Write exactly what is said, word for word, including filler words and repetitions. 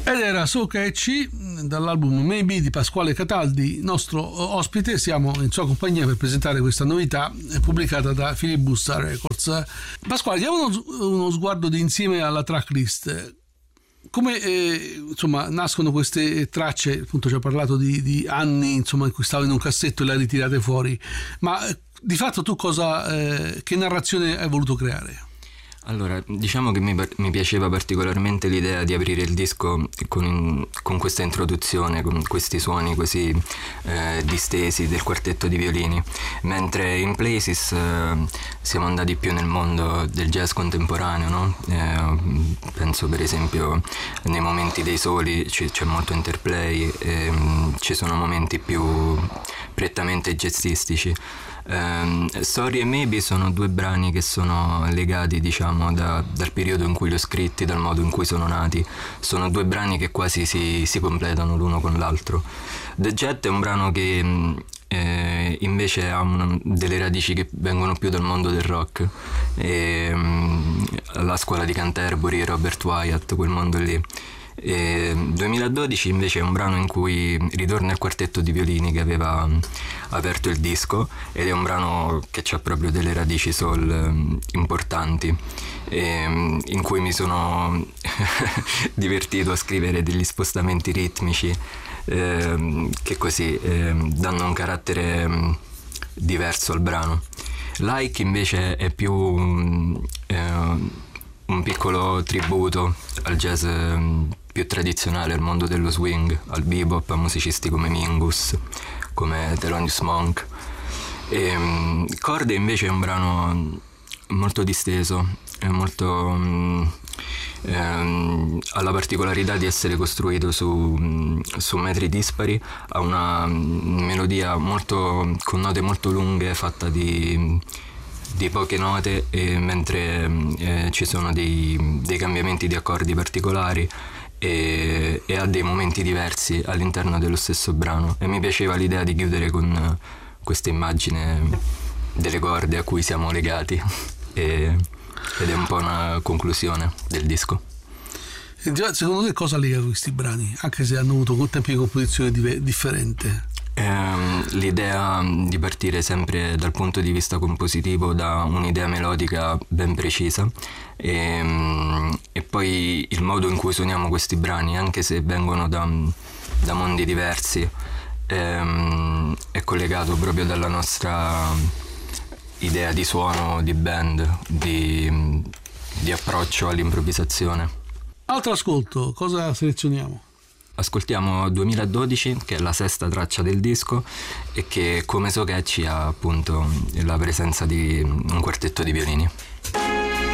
Ed era So Catchy dall'album Maybe di Pasquale Cataldi, nostro ospite. Siamo in sua compagnia per presentare questa novità pubblicata da Filibusta Records. Pasquale, diamo uno, uno sguardo di insieme alla tracklist. Come eh, insomma nascono queste tracce? Appunto ci ha parlato di, di anni insomma in cui stavo in un cassetto e le ha ritirate fuori, ma eh, di fatto tu cosa eh, che narrazione hai voluto creare? Allora, diciamo che mi, mi piaceva particolarmente l'idea di aprire il disco con, con questa introduzione, con questi suoni così eh, distesi del quartetto di violini, mentre in Places eh, siamo andati più nel mondo del jazz contemporaneo, no? Eh, penso per esempio nei momenti dei soli c- c'è molto interplay, e, mh, ci sono momenti più prettamente jazzistici. Um, Sorry e Maybe sono due brani che sono legati, diciamo, da, dal periodo in cui li ho scritti, dal modo in cui sono nati. Sono due brani che quasi si, si completano l'uno con l'altro. The Jet è un brano che eh, invece ha una, delle radici che vengono più dal mondo del rock, e, um, la scuola di Canterbury, Robert Wyatt, quel mondo lì. E duemiladodici invece è un brano in cui ritorna il quartetto di violini che aveva aperto il disco, ed è un brano che ha proprio delle radici soul importanti, e in cui mi sono divertito a scrivere degli spostamenti ritmici eh, che così eh, danno un carattere diverso al brano. Like invece è più eh, un piccolo tributo al jazz più tradizionale, al mondo dello swing, al bebop, a musicisti come Mingus, come Thelonious Monk. E um, Corde invece è un brano molto disteso, è molto um, um, ha la particolarità di essere costruito su, um, su metri dispari, ha una um, melodia molto con note molto lunghe, fatta di di poche note, e mentre eh, ci sono dei, dei cambiamenti di accordi particolari, e, e ha dei momenti diversi all'interno dello stesso brano, e mi piaceva l'idea di chiudere con questa immagine delle corde a cui siamo legati e, ed è un po' una conclusione del disco. Secondo te cosa lega questi brani, anche se hanno avuto tempi di composizione dive- differente? L'idea di partire sempre dal punto di vista compositivo da un'idea melodica ben precisa, e, e poi il modo in cui suoniamo questi brani, anche se vengono da, da mondi diversi, è, è collegato proprio dalla nostra idea di suono, di band, di, di approccio all'improvvisazione. Altro ascolto, cosa selezioniamo? Ascoltiamo duemiladodici, che è la sesta traccia del disco, e che come So Catchy ha appunto la presenza di un quartetto di violini.